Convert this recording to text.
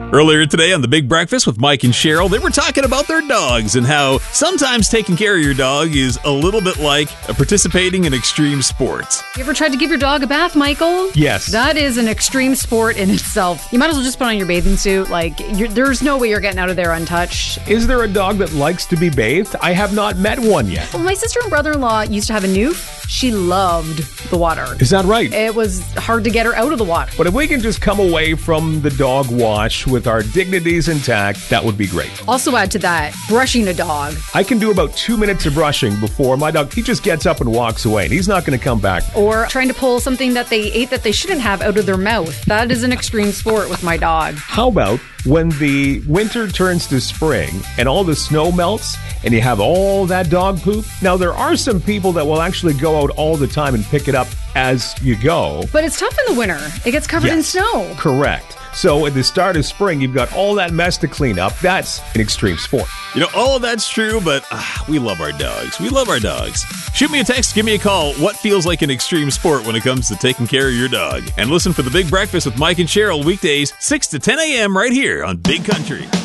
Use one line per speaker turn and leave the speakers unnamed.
Earlier today on The Big Breakfast with Mike and Cheryl, they were talking about their dogs and how sometimes taking care of your dog is a little bit like participating in extreme sports.
You ever tried to give your dog a bath, Michael?
Yes.
That is an extreme sport in itself. You might as well just put on your bathing suit. There's no way you're getting out of there untouched.
Is there a dog that likes to be bathed? I have not met one yet.
Well, my sister and brother-in-law used to have a newf. She loved the water.
Is that right?
It was hard to get her out of the water.
But if we can just come away from the dog wash with our dignities intact, that would be great.
Also add to that, brushing a dog.
I can do about 2 minutes of brushing before my dog, he just gets up and walks away, and he's not going to come back.
Or trying to pull something that they ate that they shouldn't have out of their mouth. That is an extreme sport with my dog.
How about when the winter turns to spring and all the snow melts and you have all that dog poop? Now, there are some people that will actually go out all the time and pick it up as you go.
But it's tough in the winter. It gets covered in snow.
Correct. So at the start of spring, you've got all that mess to clean up. That's an extreme sport.
You know, all of that's true, but we love our dogs. We love our dogs. Shoot me a text, give me a call. What feels like an extreme sport when it comes to taking care of your dog? And listen for The Big Breakfast with Mike and Cheryl weekdays 6 to 10 a.m. right here on Big Country.